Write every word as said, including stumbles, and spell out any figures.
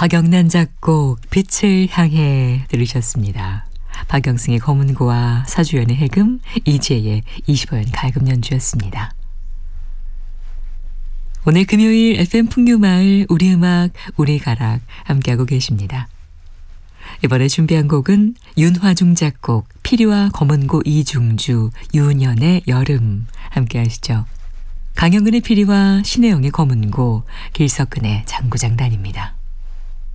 박영란 작곡 빛을 향해 들으셨습니다. 박영승의 검은고와 서주연의 해금, 이지혜의 이십오 연 가야금 연주였습니다. 오늘 금요일 에프엠 풍류마을 우리 음악 우리 가락 함께하고 계십니다. 이번에 준비한 곡은 윤화중 작곡 피리와 검은고 이중주 유년의 여름 함께하시죠. 강영근의 피리와 신혜영의 검은고 길석근의 장구장단입니다.